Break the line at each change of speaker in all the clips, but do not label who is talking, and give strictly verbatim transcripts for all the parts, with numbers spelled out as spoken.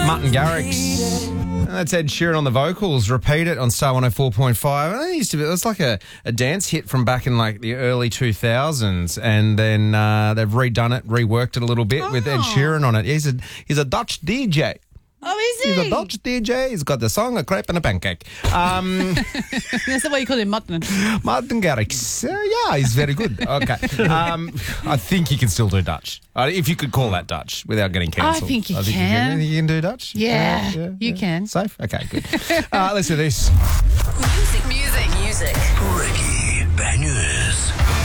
Martin Garrix. And that's Ed Sheeran on the vocals. Repeat It on Star one oh four point five. I think it used to be, it was like a, a dance hit from back in like the early two thousands. And then uh, they've redone it, reworked it a little bit oh. with Ed Sheeran on it. He's a, he's a Dutch D J.
Oh, is he?
He's a Dutch D J. He's got the song, A Crepe and a Pancake. Um,
That's the way you call him, Martin.
Martin Garrix. Uh, yeah, he's very good. Okay. Um, I think he can still do Dutch. Uh, if you could call that Dutch without getting cancelled.
I think you
I think
can.
You can, you can do Dutch?
Yeah,
yeah, yeah
you
yeah.
can.
Safe? Okay, good. uh, listen to this.
Music, music, music.
Ricky Bangers.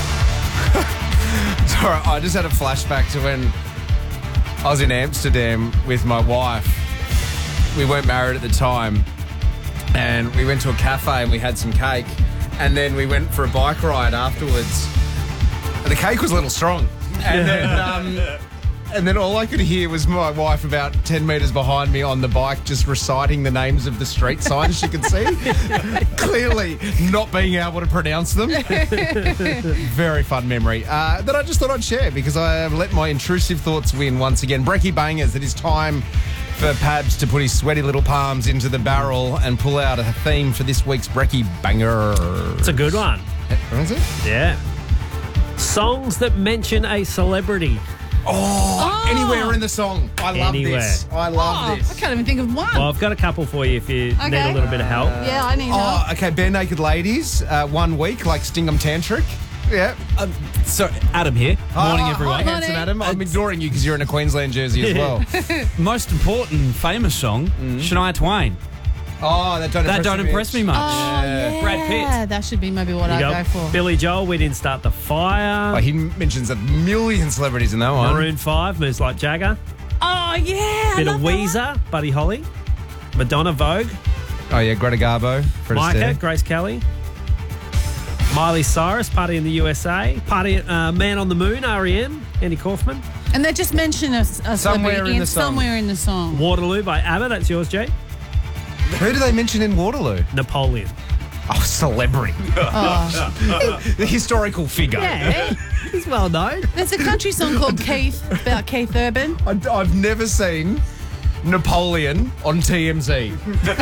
Sorry, I just had a flashback to when I was in Amsterdam with my wife. We weren't married at the time, and we went to a cafe and we had some cake, and then we went for a bike ride afterwards. And the cake was a little strong, and then um, and then all I could hear was my wife about ten metres behind me on the bike just reciting the names of the street signs she could see, clearly not being able to pronounce them. Very fun memory uh, that I just thought I'd share because I let my intrusive thoughts win once again. Brecky Bangers, it is time for Pabs to put his sweaty little palms into the barrel and pull out a theme for this week's Brecky Banger.
It's a good one.
Is it?
Yeah. Songs that mention a celebrity.
Oh, oh. Anywhere in the song. I love
Anywhere.
this. I love
oh,
this.
I can't even think of one.
Well, I've got a couple for you if you
okay.
need a little bit of help.
Uh, yeah, I need
oh,
help.
okay, Bare Naked Ladies, uh, one week, like Stingham Tantric. Yeah.
Um, so, Adam here. Morning,
oh,
everyone.
Hi, handsome Adam. I'm ignoring you because you're in a Queensland jersey as well.
Most important famous song, mm. Shania Twain.
Oh, that don't
that
impress,
don't
me,
impress me much.
Oh, yeah.
Brad Pitt.
Yeah, that should be maybe what I
go.
go for.
Billy Joel, We Didn't Start the Fire.
Oh, he mentions a million celebrities in that one.
Maroon five, Moves Like Jagger.
Oh, yeah.
Bit
I
of
love
Weezer, Buddy Holly. Madonna, Vogue.
Oh, yeah, Greta Garbo. Fred
Micah,
Astaire.
Grace Kelly. Miley Cyrus, Party in the U S A. Party, uh, Man on the Moon, R E M. Andy Kaufman.
And they just mention a, a
Somewhere in
in
the song.
Somewhere in the song.
Waterloo by ABBA. That's yours, Jay.
Who do they mention in Waterloo?
Napoleon.
Oh, celebrity.
Oh.
The historical figure.
Yeah.
He's well known.
There's a country song called Keith, about Keith Urban.
I, I've never seen Napoleon on T M Z.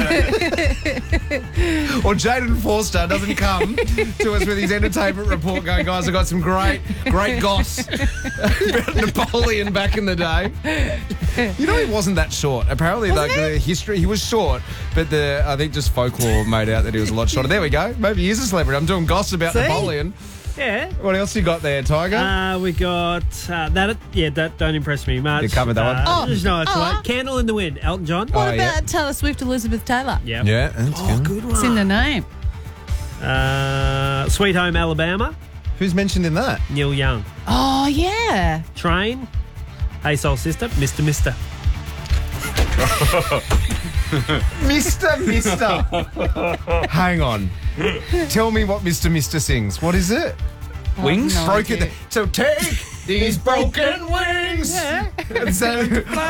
Or Jaden Forster doesn't come to us with his entertainment report going, guys, I got some great, great goss about Napoleon back in the day. You know, he wasn't that short. Apparently,
Wasn't
like
he?
the history, he was short, but the I think just folklore made out that he was a lot shorter. There we go. Maybe he is a celebrity. I'm doing goss about
See?
Napoleon.
Yeah.
What else you got there, Tiger?
Uh, we got uh, that. Yeah, that don't impress me much.
You covered that
uh,
one?
Oh.
Just know it's
Oh.
right. Candle in the Wind, Elton John.
What
Oh,
about
yeah.
Taylor Swift, Elizabeth Taylor?
Yep.
Yeah, that's
Oh,
good.
good one.
It's in the name.
Uh, Sweet Home Alabama,
Who's mentioned in that?
Neil Young.
Oh, yeah.
Train, Hey Soul Sister, Mister Mister.
Mister Mister. Hang on. Tell me what Mister Mister sings. What is it?
Wings?
No
broken.
idea.
So take these broken wings.
Yeah.
And so,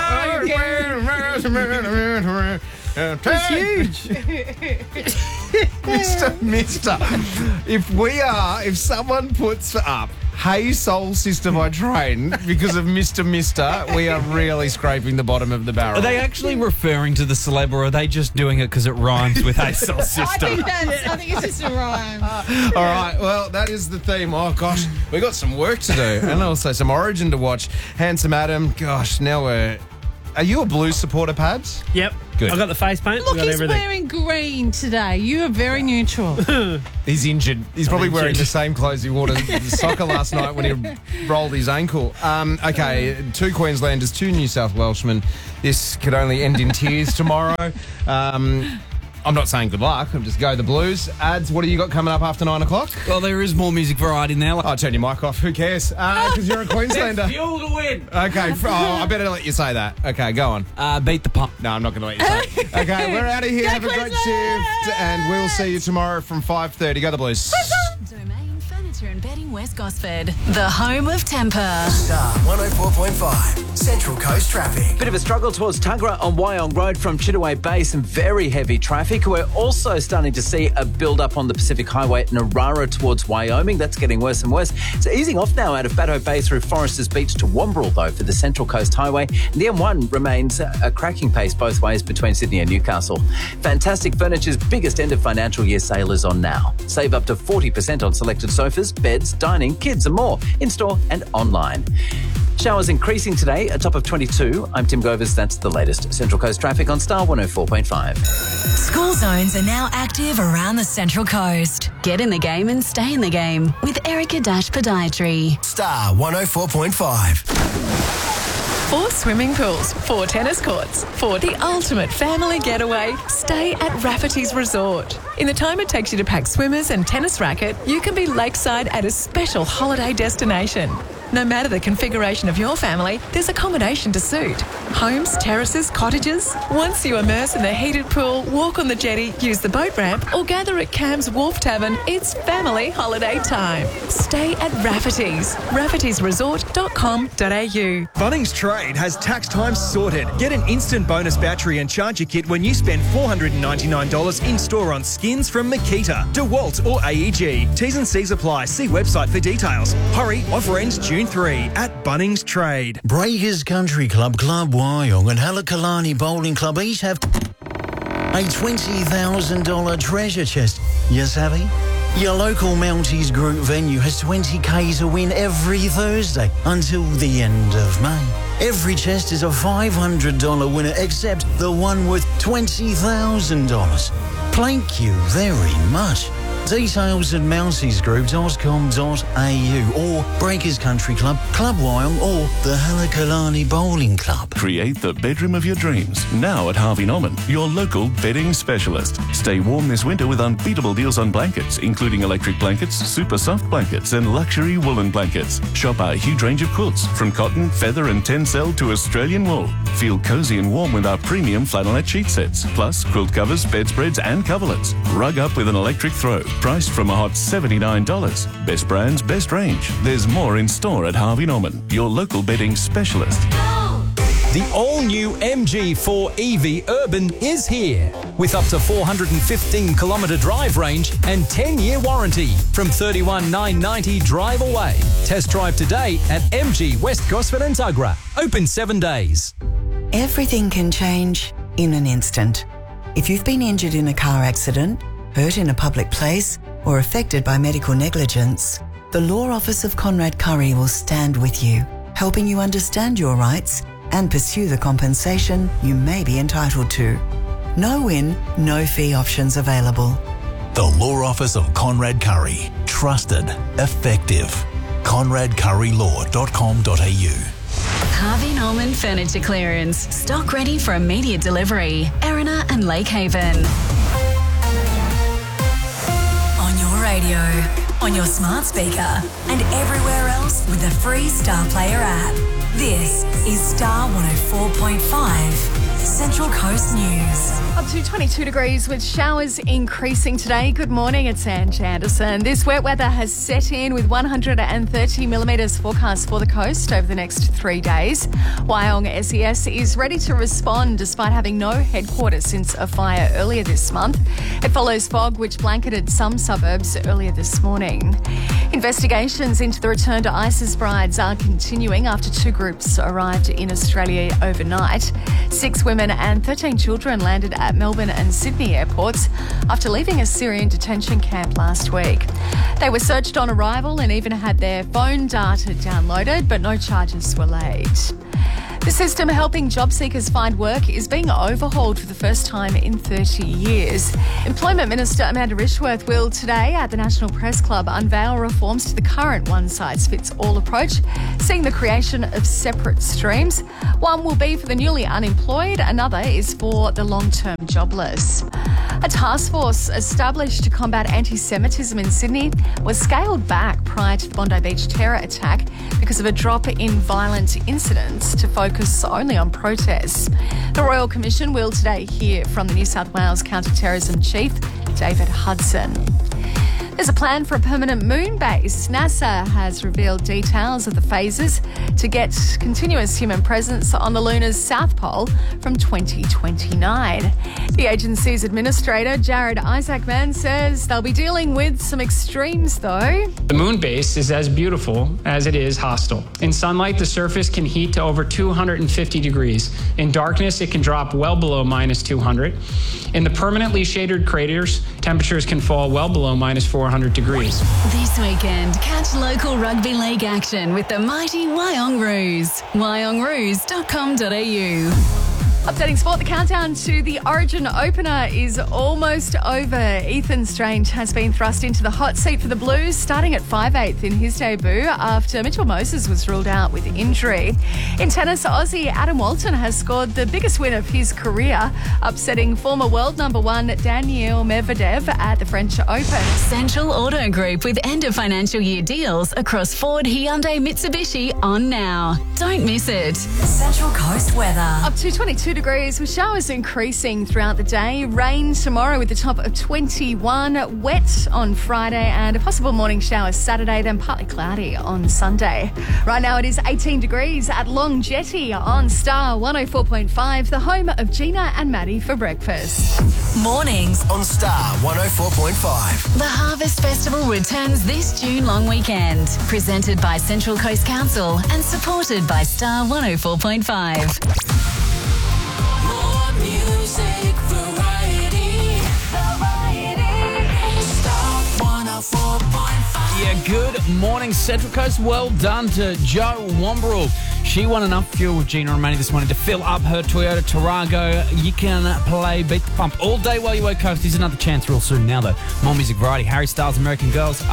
It's huge.
Mister Mister. If we are, if someone puts up Hey Soul Sister by Train because of Mister Mister, we are really scraping the bottom of the barrel.
Are they actually referring to the celeb, or are they just doing it because it rhymes with Hey Soul
I
Sister?
think, that's, I think it's just a rhyme.
All right, well, that is the theme. Oh, gosh, we got some work to do and also some Origin to watch. Handsome Adam, gosh, now we're... Are you a Blues supporter, Pabs?
Yep.
Good.
I got the face paint.
Look,
I got
he's
everything.
wearing green today. You are very neutral.
He's injured. He's probably
injured.
wearing the same clothes he wore to soccer last night when he rolled his ankle. Um, okay, two Queenslanders, two New South Welshmen. This could only end in tears tomorrow. Um, I'm not saying good luck. I'm just go the Blues. Ads, what do you got coming up after nine o'clock?
Well, there is more music variety now.
Oh, turn your mic off. Who cares? Because you're a Queenslander.
Fuel to win.
Okay, f- oh, I better let you say that. Okay, go on.
Uh, beat the pump.
No, I'm not going to let you say it. Okay, we're out of here.
Go
Have a great
Queensland!
shift. And we'll see you tomorrow from five thirty. Go the Blues.
Domain Furniture and Betting West Gosford, the home of temper.
Star one oh four point five, Central Coast traffic.
Bit of a struggle towards Tuggerah on Wyong Road from Chittaway Bay. Some very heavy traffic. We're also starting to see a build-up on the Pacific Highway at Narara towards Wyoming. That's getting worse and worse. It's easing off now out of Baddo Bay through Foresters Beach to Wombrel, though, for the Central Coast Highway. And the M one remains a cracking pace both ways between Sydney and Newcastle. Fantastic Furniture's biggest end of financial year sale is on now. Save up to forty percent on selected sofas, beds, dining, kids and more, in-store and online. Showers increasing today, a top of twenty-two. I'm Tim Govers. That's the latest Central Coast traffic on Star one oh four point five.
School zones are now active around the Central Coast. Get in the game and stay in the game with Erica Dash Podiatry.
Star one oh four point five.
Four swimming pools, four tennis courts, for the ultimate family getaway, stay at Rafferty's Resort. In the time it takes you to pack swimmers and tennis racket, you can be lakeside at a special holiday destination. No matter the configuration of your family, there's accommodation to suit. Homes, terraces, cottages. Once you immerse in the heated pool, walk on the jetty, use the boat ramp, or gather at Cam's Wharf Tavern, it's family holiday time. Stay at Rafferty's. raffertys resort dot com dot a u.
Bunnings Trade has tax time sorted. Get an instant bonus battery and charger kit when you spend four hundred ninety-nine dollars in-store on skins from Makita, DeWalt or A E G. T's and C's apply. See website for details. Hurry, offer ends June three at Bunnings Trade.
Breakers Country Club, Club Wyong and Halakalani Bowling Club each have a twenty thousand dollars treasure chest. You savvy? Your local Mounties Group venue has twenty K to win every Thursday until the end of May. Every chest is a five hundred dollars winner except the one worth twenty thousand dollars. Thank you very much. Details at mounties group dot com dot a u or Breakers Country Club, Club Wyong or the Halakalani Bowling Club.
Create the bedroom of your dreams now at Harvey Norman, your local bedding specialist. Stay warm this winter with unbeatable deals on blankets, including electric blankets, super soft blankets and luxury woolen blankets. Shop our huge range of quilts from cotton, feather and tencel to Australian wool. Feel cozy and warm with our premium flannelette sheet sets, plus quilt covers, bedspreads and coverlets. Rug up with an electric throw. Priced from a hot seventy-nine dollars. Best brands, best range. There's more in store at Harvey Norman, your local bedding specialist.
The all-new M G four E V Urban is here with up to four hundred fifteen kilometre drive range and ten-year warranty from thirty-one thousand nine hundred ninety dollars drive away. Test drive today at M G West Gosford and Tuggerah. Open seven days.
Everything can change in an instant. If you've been injured in a car accident, hurt in a public place, or affected by medical negligence, the Law Office of Conrad Curry will stand with you, helping you understand your rights and pursue the compensation you may be entitled to. No win, no fee options available.
The Law Office of Conrad Curry. Trusted. Effective. conrad curry law dot com dot a u.
Harvey Norman Furniture Clearance. Stock ready for immediate delivery. Erina and Lake Haven. On your radio, on your smart speaker, and everywhere else with the free Star Player app. This is Star one oh four point five, Central Coast News.
Up to twenty-two degrees with showers increasing today. Good morning, it's Ange Anderson. This wet weather has set in with one hundred thirty millimetres forecast for the coast over the next three days. Wyong S E S is ready to respond despite having no headquarters since a fire earlier this month. It follows fog which blanketed some suburbs earlier this morning. Investigations into the return to ISIS brides are continuing after two groups arrived in Australia overnight. Six women and thirteen children landed at Melbourne and Sydney airports after leaving a Syrian detention camp last week. They were searched on arrival and even had their phone data downloaded, but no charges were laid. The system helping job seekers find work is being overhauled for the first time in thirty years. Employment Minister Amanda Rishworth will today at the National Press Club unveil reforms to the current one-size-fits-all approach, seeing the creation of separate streams. One will be for the newly unemployed, another is for the long-term jobless. A task force established to combat anti-Semitism in Sydney was scaled back prior to the Bondi Beach terror attack because of a drop in violent incidents to focus only on protests. The Royal Commission will today hear from the New South Wales Counter-Terrorism Chief, David Hudson. There's a plan for a permanent moon base. NASA has revealed details of the phases to get continuous human presence on the luna's south pole from twenty twenty-nine. The agency's administrator, Jared Isaacman, says they'll be dealing with some extremes, though.
The moon base is as beautiful as it is hostile. In sunlight, the surface can heat to over two hundred fifty degrees. In darkness, it can drop well below minus two hundred. In the permanently shaded craters, temperatures can fall well below minus four hundred degrees.
This weekend, catch local rugby league action with the mighty Wyong Roos. wyong roos dot com dot a u.
Updating sport, the countdown to the Origin opener is almost over. Ethan Strange has been thrust into the hot seat for the Blues, starting at five eighth in his debut after Mitchell Moses was ruled out with injury. In tennis, Aussie Adam Walton has scored the biggest win of his career, upsetting former world number one Daniil Medvedev at the French Open.
Central Auto Group with end of financial year deals across Ford, Hyundai, Mitsubishi on now. Don't miss it.
Central Coast weather.
Up to twenty-two degrees with showers increasing throughout the day. Rain tomorrow with a top of twenty-one. Wet on Friday and a possible morning shower Saturday, then partly cloudy on Sunday. Right now it is eighteen degrees at Long Jetty on Star one oh four point five, the home of Gina and Maddie for breakfast.
Mornings
on Star one oh four point five.
The Harvest Festival returns this June long weekend. Presented by Central Coast Council and supported by Star one oh four point five.
More music, variety, variety. Star one oh four point five.
Yeah, good morning, Central Coast. Well done to Joe Wombrel. She won enough fuel with Gina and Manny this morning to fill up her Toyota Tarago. You can play Beat the Pump all day while you work coast. Here's another chance real soon now, though. More music variety. Harry Styles, American Girls.